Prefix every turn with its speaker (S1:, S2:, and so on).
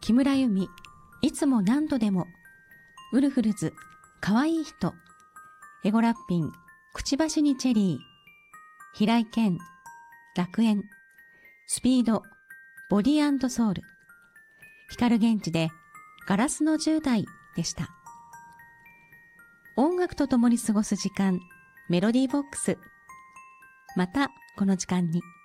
S1: 木村由美、いつも何度でも、ウルフルズ、かわいい人、エゴラッピン、くちばしにチェリー、平井堅、楽園、スピード、ボディ&ソウル、光源氏でガラスの10代でした。音楽とともに過ごす時間、メロディーボックス。またこの時間に。